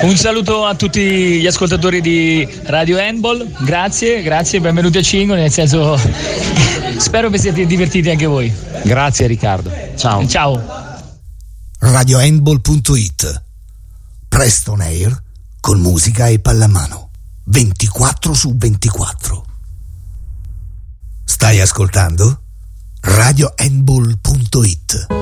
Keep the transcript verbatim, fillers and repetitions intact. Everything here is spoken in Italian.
Un saluto a tutti gli ascoltatori di Radio Handball, grazie, grazie, benvenuti a Cingo, nel senso spero vi siate divertiti anche voi. Grazie Riccardo, ciao. Ciao. radio handball punto it, Preston Air con musica e pallamano, ventiquattro su ventiquattro. Stai ascoltando radio handball punto it.